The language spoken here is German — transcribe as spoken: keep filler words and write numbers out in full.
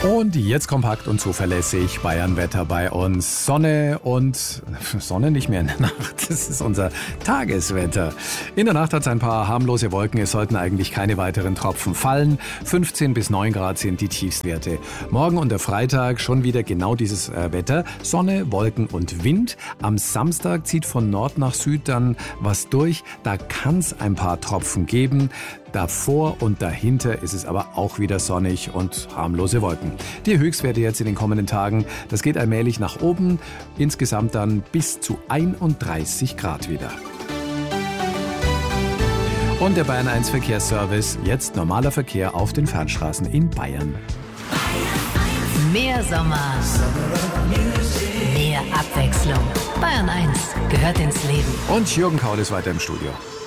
Und jetzt kompakt und zuverlässig Bayern-Wetter bei uns. Sonne und Sonne nicht mehr in der Nacht. Das ist unser Tageswetter. In der Nacht hat es ein paar harmlose Wolken. Es sollten eigentlich keine weiteren Tropfen fallen. fünfzehn bis neun Grad sind die Tiefstwerte. Morgen und der Freitag schon wieder genau dieses äh, Wetter. Sonne, Wolken und Wind. Am Samstag zieht von Nord nach Süd dann was durch. Da kann es ein paar Tropfen geben. Davor und dahinter ist es aber auch wieder sonnig und harmlose Wolken. Die Höchstwerte jetzt in den kommenden Tagen, das geht allmählich nach oben. Insgesamt dann bis zu einunddreißig Grad wieder. Und der Bayern eins Verkehrsservice, jetzt normaler Verkehr auf den Fernstraßen in Bayern. Mehr Sommer, mehr Abwechslung. Bayern eins gehört ins Leben. Und Jürgen Kaul ist weiter im Studio.